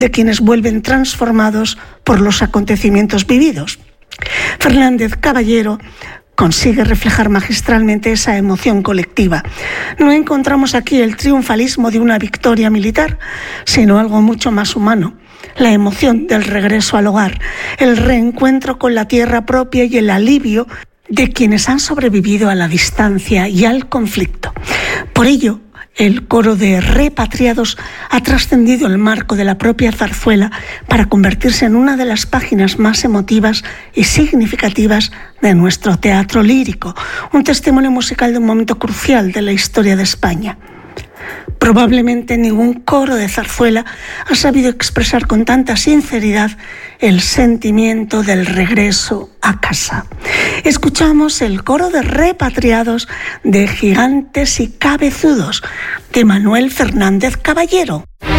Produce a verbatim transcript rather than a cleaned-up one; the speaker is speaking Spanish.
de quienes vuelven transformados por los acontecimientos vividos. Fernández Caballero consigue reflejar magistralmente esa emoción colectiva. No encontramos aquí el triunfalismo de una victoria militar, sino algo mucho más humano. La emoción del regreso al hogar, el reencuentro con la tierra propia y el alivio de quienes han sobrevivido a la distancia y al conflicto. Por ello, el coro de repatriados ha trascendido el marco de la propia zarzuela para convertirse en una de las páginas más emotivas y significativas de nuestro teatro lírico, un testimonio musical de un momento crucial de la historia de España. Probablemente ningún coro de zarzuela ha sabido expresar con tanta sinceridad el sentimiento del regreso a casa. Escuchamos el coro de repatriados de Gigantes y Cabezudos, de Manuel Fernández Caballero.